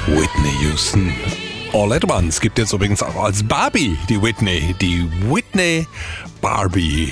Whitney Houston. All at Once gibt jetzt übrigens auch als Barbie die Whitney Barbie.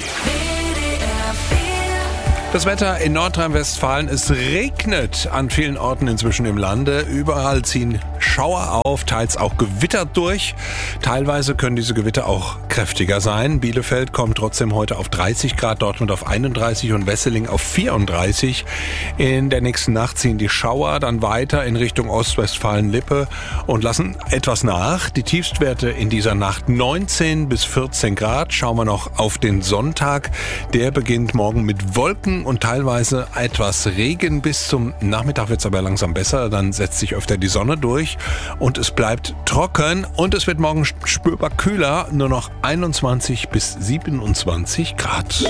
Das Wetter in Nordrhein-Westfalen, es regnet an vielen Orten inzwischen im Lande. Überall ziehen Schauer auf, teils auch Gewitter durch. Teilweise können diese Gewitter auch kräftiger sein. Bielefeld kommt trotzdem heute auf 30 Grad, Dortmund auf 31 und Wesseling auf 34. In der nächsten Nacht ziehen die Schauer dann weiter in Richtung Ostwestfalen-Lippe und lassen etwas nach. Die Tiefstwerte in dieser Nacht 19 bis 14 Grad. Schauen wir noch auf den Sonntag. Der beginnt morgen mit Wolken und teilweise etwas Regen. Bis zum Nachmittag wird es aber langsam besser. Dann setzt sich öfter die Sonne durch und es bleibt trocken. Und es wird morgen spürbar kühler, nur noch 21 bis 27 Grad.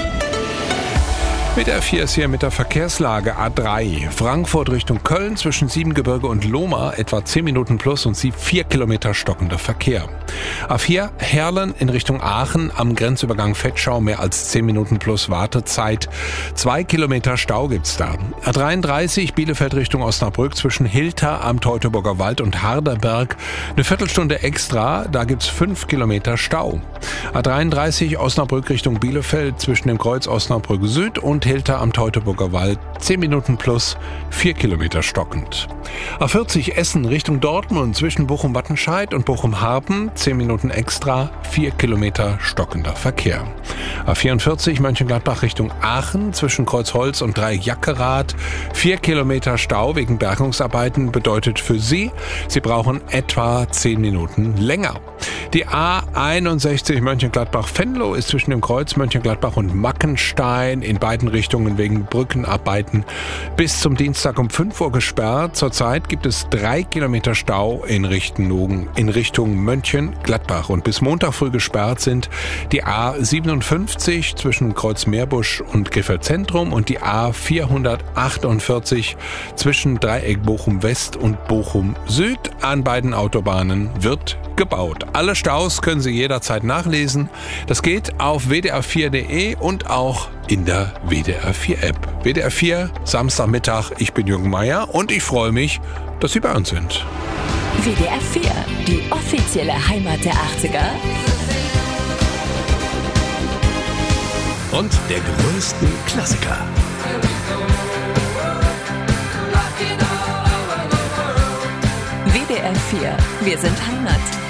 Mit der 4 ist hier mit der Verkehrslage A3. Frankfurt Richtung Köln zwischen Siebengebirge und Lohmar etwa 10 Minuten plus und 4 Kilometer stockender Verkehr. A4 Herlen in Richtung Aachen am Grenzübergang Vetschau mehr als 10 Minuten plus Wartezeit. 2 Kilometer Stau gibt's da. A33 Bielefeld Richtung Osnabrück zwischen Hilter am Teutoburger Wald und Harderberg. Eine Viertelstunde extra, da gibt's 5 Kilometer Stau. A33 Osnabrück Richtung Bielefeld zwischen dem Kreuz Osnabrück Süd und Hilter am Teutoburger Wald 10 Minuten plus 4 Kilometer stockend. A40 Essen Richtung Dortmund zwischen Bochum-Wattenscheid und Bochum-Harpen 10 Minuten extra, 4 Kilometer stockender Verkehr. A44 Mönchengladbach Richtung Aachen zwischen Kreuzholz und Dreieck-Jackerath 4 Kilometer Stau wegen Bergungsarbeiten bedeutet für Sie brauchen etwa 10 Minuten länger. Die A61 Mönchengladbach-Venlo ist zwischen dem Kreuz Mönchengladbach und Mackenstein in beiden Richtungen wegen Brückenarbeiten bis zum Dienstag um 5 Uhr gesperrt. Zurzeit gibt es 3 Kilometer Stau in Richtung Mönchengladbach und bis Montag früh gesperrt sind die A57 zwischen Kreuz Meerbusch und Krefeld Zentrum und die A448 zwischen Dreieck Bochum West und Bochum Süd. An beiden Autobahnen wird gebaut. Alle Staus können Sie jederzeit nachlesen. Das geht auf wdr4.de und auch in der WDR4-App. WDR 4, Samstagmittag. Ich bin Jürgen Meier und ich freue mich, dass Sie bei uns sind. WDR 4, die offizielle Heimat der 80er. Und der größten Klassiker. WDR 4, wir sind Heimat.